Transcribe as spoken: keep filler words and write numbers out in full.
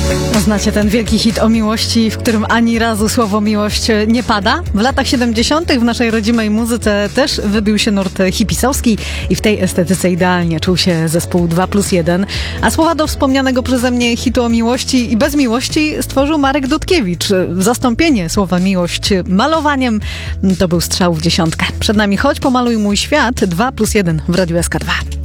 Znacie ten wielki hit o miłości, w którym ani razu słowo miłość nie pada? W latach siedemdziesiątych w naszej rodzimej muzyce też wybił się nurt hipisowski i w tej estetyce idealnie czuł się zespół dwa plus jeden. A słowa do wspomnianego przeze mnie hitu o miłości i bez miłości stworzył Marek Dudkiewicz. Zastąpienie słowa miłość malowaniem to był strzał w dziesiątkę. Przed nami Chodź pomaluj mój świat, dwa plus jeden w Radiu S K dwa.